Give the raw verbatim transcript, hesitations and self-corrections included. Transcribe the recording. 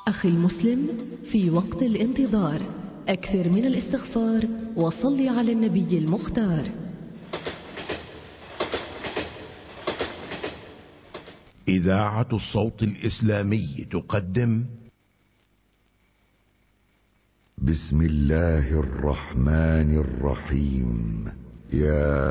أخي المسلم، في وقت الانتظار أكثر من الاستغفار وصل على النبي المختار. إذاعة الصوت الإسلامي تقدم بسم الله الرحمن الرحيم. يا